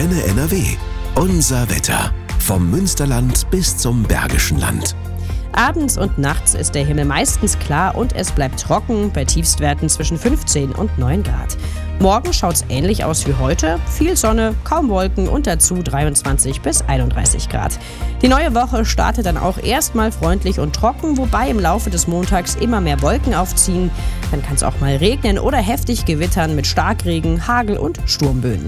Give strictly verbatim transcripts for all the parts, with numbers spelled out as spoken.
Antenne N R W. Unser Wetter. Vom Münsterland bis zum Bergischen Land. Abends und nachts ist der Himmel meistens klar und es bleibt trocken, bei Tiefstwerten zwischen fünfzehn und neun Grad. Morgen schaut's ähnlich aus wie heute, viel Sonne, kaum Wolken und dazu dreiundzwanzig bis einunddreißig Grad. Die neue Woche startet dann auch erstmal freundlich und trocken, wobei im Laufe des Montags immer mehr Wolken aufziehen. Dann kann es auch mal regnen oder heftig gewittern mit Starkregen, Hagel und Sturmböen.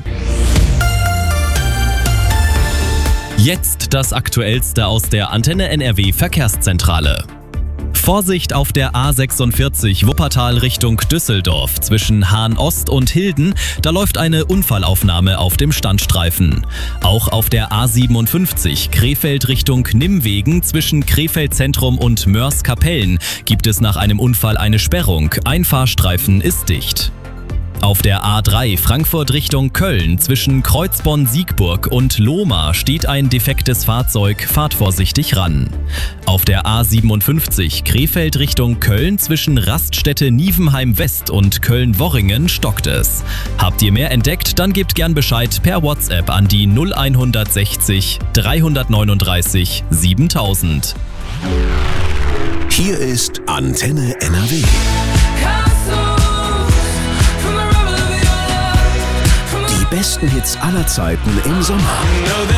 Jetzt das Aktuellste aus der Antenne N R W Verkehrszentrale. Vorsicht auf der A sechsundvierzig Wuppertal Richtung Düsseldorf. Zwischen Hahn-Ost und Hilden, da läuft eine Unfallaufnahme auf dem Standstreifen. Auch auf der A siebenundfünfzig Krefeld Richtung Nimwegen zwischen Krefeld Zentrum und Mörs-Kapellen gibt es nach einem Unfall eine Sperrung. Ein Fahrstreifen ist dicht. Auf der A drei Frankfurt Richtung Köln zwischen Kreuzborn-Siegburg und Lohmar steht ein defektes Fahrzeug, fahrt vorsichtig ran. Auf der A siebenundfünfzig Krefeld Richtung Köln zwischen Raststätte Nievenheim West und Köln-Worringen stockt es. Habt ihr mehr entdeckt, dann gebt gern Bescheid per WhatsApp an die null sechzig dreihundertneununddreißig siebentausend. Hier ist Antenne N R W. Die besten Hits aller Zeiten im Sommer.